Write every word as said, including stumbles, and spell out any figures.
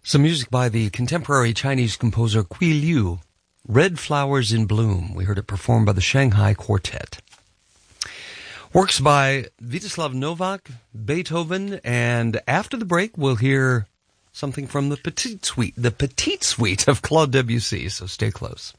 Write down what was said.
Some music by the contemporary Chinese composer Qui Liu, Red Flowers in Bloom. We heard it performed by the Shanghai Quartet. Works by Vítězslav Novák, Beethoven, and after the break we'll hear something from the Petite Suite, the Petite Suite of Claude Debussy, so stay close.